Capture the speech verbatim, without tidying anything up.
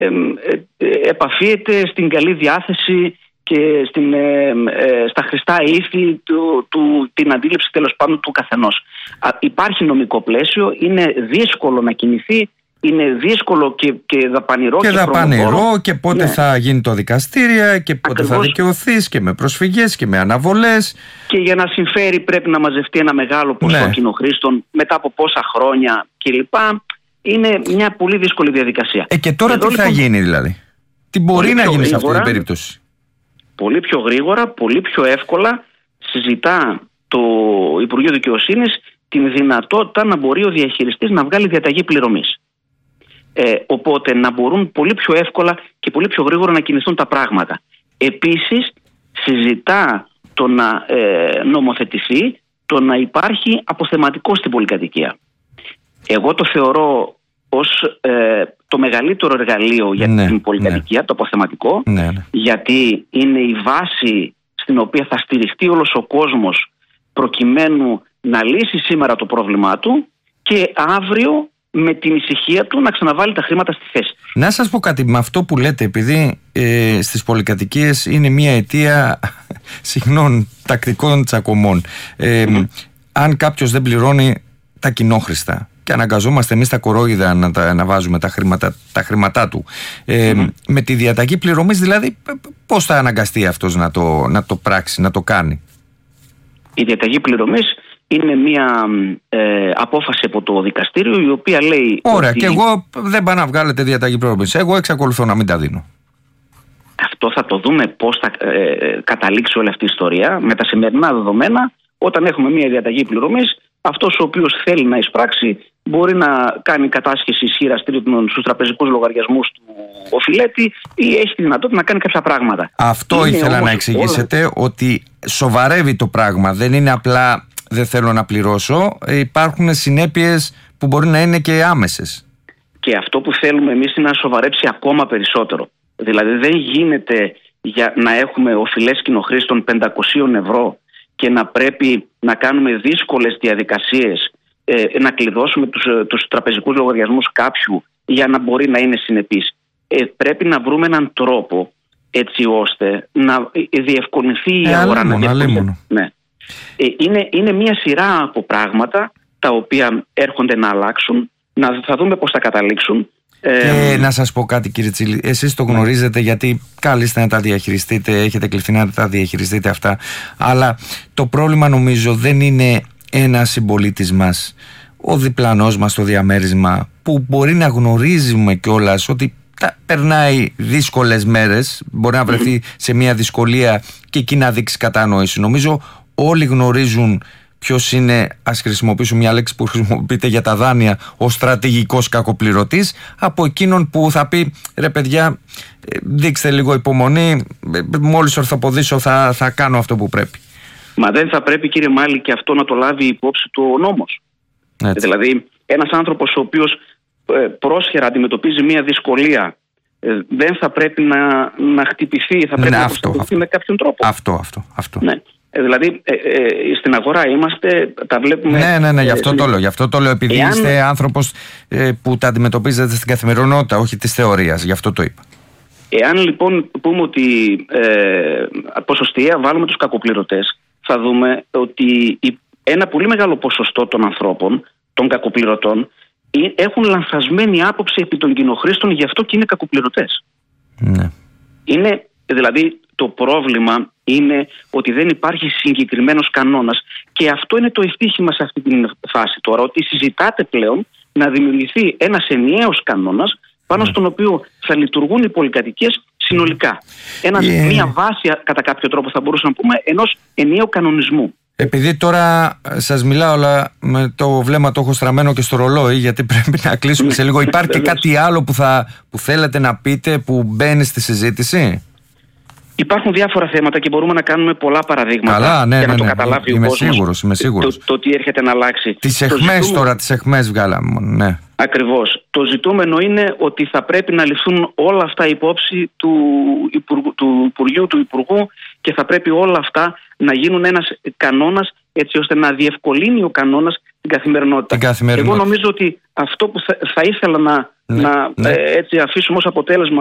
ε, ε, επαφίεται στην καλή διάθεση και στην, ε, ε, στα χρηστά ήθη του, του, την αντίληψη τέλος πάντων του καθενός. Α, υπάρχει νομικό πλαίσιο, είναι δύσκολο να κινηθεί, είναι δύσκολο και, και δαπανηρό και, και δαπανηρό και πότε ναι. θα γίνει το δικαστήριο και πότε Ακριβώς. θα δικαιωθείς και με προσφυγές και με αναβολές. Και για να συμφέρει πρέπει να μαζευτεί ένα μεγάλο ποσό ναι. κοινοχρήστων μετά από πόσα χρόνια κλπ. Είναι μια πολύ δύσκολη διαδικασία. Ε, και τώρα Εδώ, τι θα λοιπόν, γίνει δηλαδή? Τι μπορεί να γίνει γρήγορα, σε αυτή την περίπτωση? Πολύ πιο γρήγορα, πολύ πιο εύκολα συζητά το Υπουργείο Δικαιοσύνης την δυνατότητα να μπορεί ο διαχειριστής να βγάλει διαταγή πληρωμής. Ε, οπότε να μπορούν πολύ πιο εύκολα και πολύ πιο γρήγορα να κινηθούν τα πράγματα. Επίσης συζητά το να ε, νομοθετηθεί το να υπάρχει αποθεματικό στην πολυκατοικία. Εγώ το θεωρώ ως ε, το μεγαλύτερο εργαλείο για ναι, την πολυκατοικία, ναι. το αποθεματικό, ναι, ναι. γιατί είναι η βάση στην οποία θα στηριχτεί όλος ο κόσμος προκειμένου να λύσει σήμερα το πρόβλημά του και αύριο με την ησυχία του να ξαναβάλει τα χρήματα στη θέση. Να σας πω κάτι, με αυτό που λέτε, επειδή ε, στις πολυκατοικίες είναι μια αιτία συχνών τακτικών τσακωμών. Ε, mm-hmm. Αν κάποιος δεν πληρώνει τα κοινόχρηστα και αναγκαζόμαστε εμείς τα κορόιδα να, τα, να βάζουμε τα, χρήματα, τα χρήματά του, ε, mm-hmm. με τη διαταγή πληρωμής δηλαδή πώς θα αναγκαστεί αυτός να το, να το πράξει, να το κάνει? Η διαταγή πληρωμής είναι μια ε, απόφαση από το δικαστήριο η οποία λέει... Ωραία, ότι... και εγώ δεν πάω να βγάλετε διαταγή πληρωμής. Εγώ εξακολουθώ να μην τα δίνω. Αυτό θα το δούμε πώς θα ε, καταλήξει όλη αυτή η ιστορία. Με τα σημερινά δεδομένα, όταν έχουμε μια διαταγή πληρωμής, αυτός ο οποίος θέλει να εισπράξει μπορεί να κάνει κατάσχεση ισχύρας τρίτων στους τραπεζικούς λογαριασμούς του οφειλέτη ή έχει τη δυνατότητα να κάνει κάποια πράγματα. Αυτό είναι ήθελα όμως να εξηγήσετε, όλα... ότι σοβαρεύει το πράγμα. Δεν είναι απλά δεν θέλω να πληρώσω. Υπάρχουν συνέπειες που μπορεί να είναι και άμεσες. Και αυτό που θέλουμε εμείς είναι να σοβαρέψει ακόμα περισσότερο. Δηλαδή δεν γίνεται για να έχουμε οφειλές κοινοχρήστων πεντακόσια ευρώ και να πρέπει να κάνουμε δύσκολες διαδικασίες, ε, να κλειδώσουμε τους, τους τραπεζικούς λογαριασμούς κάποιου για να μπορεί να είναι συνεπής. Ε, πρέπει να βρούμε έναν τρόπο έτσι ώστε να διευκολυνθεί η ε, αγορά. Αλίμονο, ναι. ε, είναι, είναι μια σειρά από πράγματα τα οποία έρχονται να αλλάξουν, να, θα δούμε πώς θα καταλήξουν. Και να σας πω κάτι, κύριε Τσίλη, εσείς το γνωρίζετε γιατί κάλλιστε να τα διαχειριστείτε, έχετε κληθεί να τα διαχειριστείτε αυτά, αλλά το πρόβλημα νομίζω δεν είναι ένας συμπολίτης μας, ο διπλανός μας στο διαμέρισμα, που μπορεί να γνωρίζουμε κιόλας ότι τα περνάει δύσκολες μέρες, μπορεί να βρεθεί σε μια δυσκολία και εκεί να δείξει κατανόηση. Νομίζω όλοι γνωρίζουν ποιος είναι, ας χρησιμοποιήσω μια λέξη που χρησιμοποιείται για τα δάνεια, ο στρατηγικός κακοπληρωτής, από εκείνον που θα πει ρε παιδιά, δείξτε λίγο υπομονή, μόλις ορθοποδήσω θα, θα κάνω αυτό που πρέπει. Μα δεν θα πρέπει, κύριε Μάλη, και αυτό να το λάβει υπόψη του ο νόμος? Έτσι. Δηλαδή ένας άνθρωπος ο οποίος πρόσχερα αντιμετωπίζει μια δυσκολία, δεν θα πρέπει να, να χτυπηθεί, θα πρέπει ναι, να προστατευτεί με κάποιον τρόπο. Αυτό, αυτό, αυτό. Ναι. Ε, δηλαδή ε, ε, στην αγορά είμαστε, τα βλέπουμε. Ναι, ναι, ναι, γι' αυτό ε, το λέω. Γι' αυτό το λέω, επειδή εάν... είστε άνθρωπος ε, που τα αντιμετωπίζετε στην καθημερινότητα, όχι της θεωρίας. Γι' αυτό το είπα. Εάν λοιπόν πούμε ότι ε, ποσοστιαία βάλουμε τους κακοπληρωτές, θα δούμε ότι ένα πολύ μεγάλο ποσοστό των ανθρώπων, των κακοπληρωτών, έχουν λανθασμένη άποψη επί των κοινοχρήστων, γι' αυτό και είναι κακοπληρωτές. Ναι. Είναι, δηλαδή, το πρόβλημα είναι ότι δεν υπάρχει συγκεκριμένος κανόνας και αυτό είναι το ευτύχημα σε αυτή τη φάση τώρα, ότι συζητάτε πλέον να δημιουργηθεί ένας ενιαίος κανόνας πάνω στον οποίο θα λειτουργούν οι πολυκατοικίες συνολικά. Ένας, yeah. Μια βάση, κατά κάποιο τρόπο θα μπορούσαμε να πούμε, ενός ενιαίου κανονισμού. Επειδή τώρα σας μιλάω, αλλά με το βλέμμα το έχω στραμμένο και στο ρολόι, γιατί πρέπει να κλείσουμε σε λίγο. Υπάρχει και κάτι άλλο που, θα, που θέλετε να πείτε, που μπαίνει στη συζήτηση? Υπάρχουν διάφορα θέματα και μπορούμε να κάνουμε πολλά παραδείγματα. Καλά, ναι, για να ναι, το ναι, καταλάβει είμαι ο κόσμος. Σίγουρος, είμαι σίγουρος. Το, το τι έρχεται να αλλάξει. Τις αιχμές ζητούμε... τώρα, τις αιχμές βγάλαμε. Ναι. Ακριβώς. Το ζητούμενο είναι ότι θα πρέπει να ληφθούν όλα αυτά υπόψη του Υπουργού, του Υπουργείου, του Υπουργού, και θα πρέπει όλα αυτά να γίνουν ένας κανόνας, έτσι ώστε να διευκολύνει ο κανόνας την καθημερινότητα. Την καθημερινότητα. Εγώ νομίζω ότι αυτό που θα, θα ήθελα να, ναι, να ναι. Ε, έτσι αφήσουμε ως αποτέλεσμα